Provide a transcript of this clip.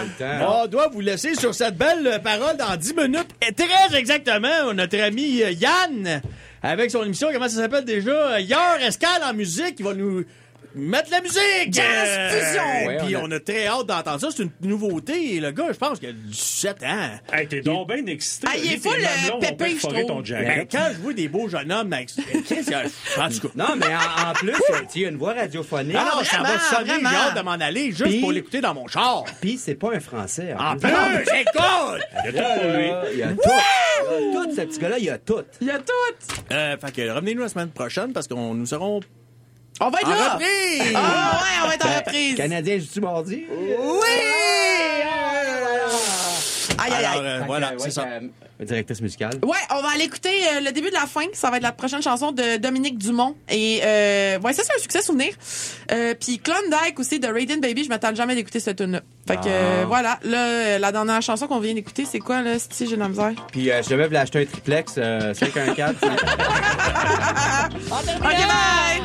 On doit vous laisser sur cette belle parole dans 10 minutes. Et très exactement, notre ami Yann, avec son émission, comment ça s'appelle déjà? Hier, Escale en musique, il va nous mettre la musique! Jazz Fusion! Puis on a très hâte d'entendre ça. C'est une nouveauté. Le gars, je pense qu'il a 17 ans. Hey, t'es donc bien excité. Ah, il est Tes full, mamelons vont pépé, bien je forer trouve. ton jacket. Quand je vois des beaux jeunes hommes avec... En tout cas. Non, mais en plus, il y a une voix radiophonique. Ah non, ça va sonner, vraiment. j'ai hâte de m'en aller juste Puis- pour l'écouter dans mon char. Puis c'est pas un Français. En plus, écoute! Il y a tout pour lui. Il y a tout. Il y a tout, ce petit gars-là, il y a tout. Il y a tout! Fait que revenez-nous la semaine prochaine parce qu'on nous serons On va être en là! reprise! Ah ouais, on va être en reprise! Canadien, je suis mardi. Oui! Aïe, aïe, Alors, aïe. voilà, c'est ça. Directrice musicale. Ouais, on va aller écouter le début de la fin. Ça va être la prochaine chanson de Dominique Dumont. Et ouais, ça c'est un succès souvenir. Puis Klondike aussi de Radiant Baby. Je m'attends jamais d'écouter cette tune là. Fait que voilà. Là, la dernière chanson qu'on vient d'écouter, c'est quoi là? Si j'ai de la misère. Puis si jamais vous voulez acheter un triplex, 514. Ok, bye!